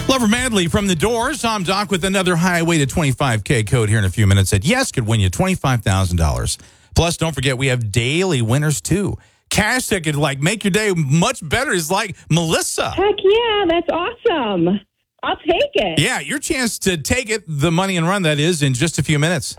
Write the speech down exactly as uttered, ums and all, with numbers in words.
Lover Madley from The Doors. I'm Doc with another highway to twenty-five K code here in a few minutes that, yes, could win you twenty-five thousand dollars. Plus, don't forget, we have daily winners, too. Cash that could, like, make your day much better is like Melissa. Heck yeah, that's awesome. I'll take it. Yeah, your chance to take it, the money and run, that is, in just a few minutes.